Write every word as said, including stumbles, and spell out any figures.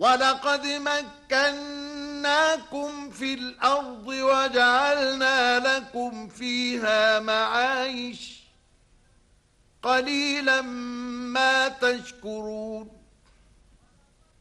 ولقد مكناكم في الأرض وجعلنا لكم فيها معايش قليلا ما تشكرون